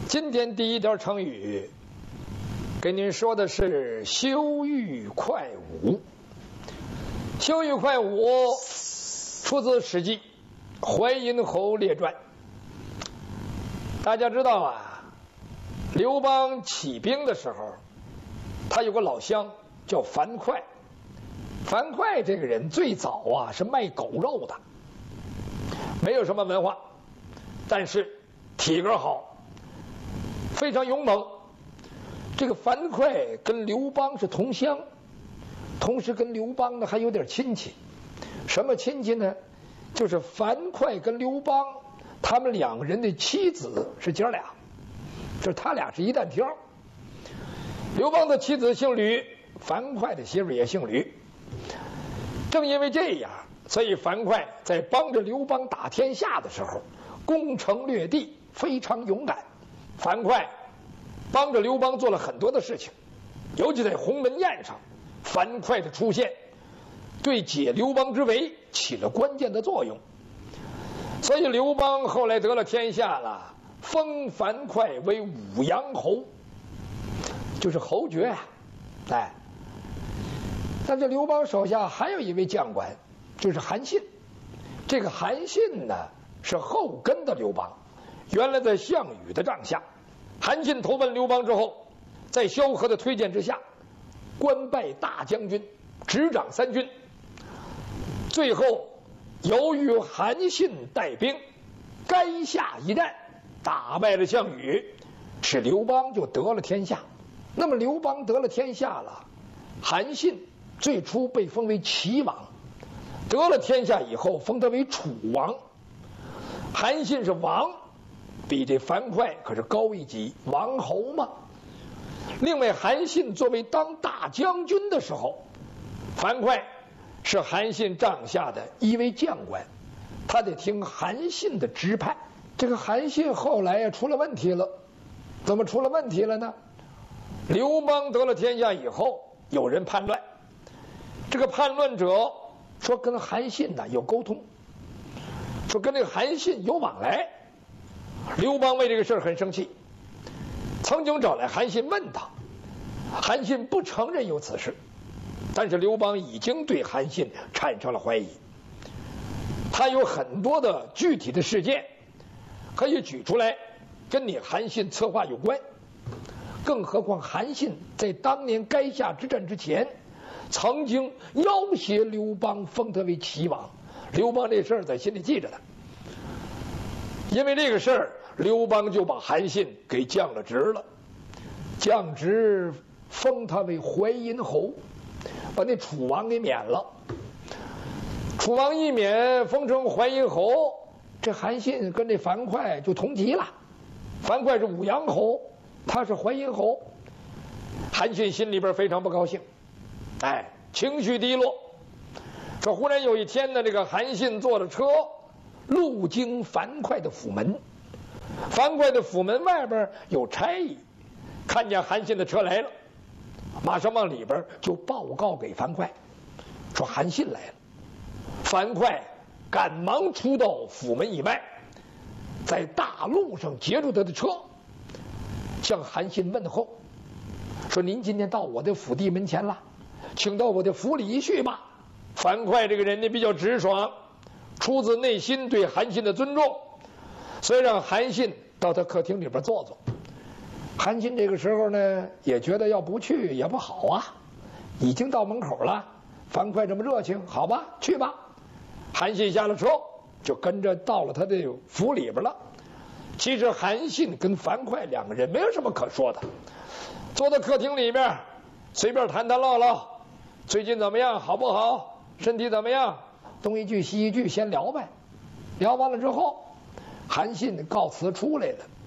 今天第一条成语给您说的是修御快武。修御快武出自《史记·淮阴侯列传》。大家知道啊，刘邦起兵的时候，他有个老乡叫樊哙。樊哙这个人最早啊是卖狗肉的，没有什么文化，但是体格好，非常勇猛。这个樊哙跟刘邦是同乡，同时跟刘邦呢还有点亲戚。什么亲戚呢？就是樊哙跟刘邦他们两个人的妻子是姐俩，就是他俩是一担挑。刘邦的妻子姓吕，樊哙的媳妇也姓吕。正因为这样，所以樊哙在帮着刘邦打天下的时候，攻城略地，非常勇敢。樊哙帮着刘邦做了很多的事情，尤其在鸿门宴上，樊哙的出现对解刘邦之围起了关键的作用。所以刘邦后来得了天下了，封樊哙为武阳侯，就是侯爵啊。但是刘邦手下还有一位将官，就是韩信。这个韩信呢是后跟的刘邦，原来在项羽的帐下。韩信投奔刘邦之后，在萧何的推荐之下，官拜大将军，执掌三军。最后由于韩信带兵垓下一战，打败了项羽，使刘邦就得了天下。那么刘邦得了天下了，韩信最初被封为齐王，得了天下以后封他为楚王。韩信是王，比这樊哙可是高一级，王侯嘛。另外韩信作为当大将军的时候，樊哙是韩信帐下的一位将官，他得听韩信的指派。这个韩信后来呀出了问题了。怎么出了问题了呢？刘邦得了天下以后，有人叛乱，这个叛乱者说跟韩信呢有沟通，说跟这个韩信有往来。刘邦为这个事很生气，曾经找来韩信问他，韩信不承认有此事，但是刘邦已经对韩信产生了怀疑。他有很多的具体的事件可以举出来跟你韩信策划有关，更何况韩信在当年垓下之战之前曾经要挟刘邦封他为齐王，刘邦这事儿在心里记着的。因为这个事儿，刘邦就把韩信给降了职了，降职封他为淮阴侯，把那楚王给免了。楚王一免，封成淮阴侯，这韩信跟这樊哙就同级了。樊哙是武阳侯，他是淮阴侯。韩信心里边非常不高兴，情绪低落。说忽然有一天呢，这个韩信坐着车路经樊哙的府门，樊哙的府门外边有差役，看见韩信的车来了，马上往里边就报告给樊哙，说韩信来了。樊哙赶忙出到府门以外，在大路上截住他的车，向韩信问候，说您今天到我的府邸门前了，请到我的府里一叙吧。樊哙这个人呢比较直爽，出自内心对韩信的尊重，所以让韩信到他客厅里边坐坐。韩信这个时候呢也觉得要不去也不好啊，已经到门口了，樊哙这么热情，好吧，去吧。韩信下了车就跟着到了他的府里边了。其实韩信跟樊哙两个人没有什么可说的，坐在客厅里面随便谈谈唠唠，最近怎么样，好不好，身体怎么样，东一句西一句先聊呗。聊完了之后，韩信告辞出来了。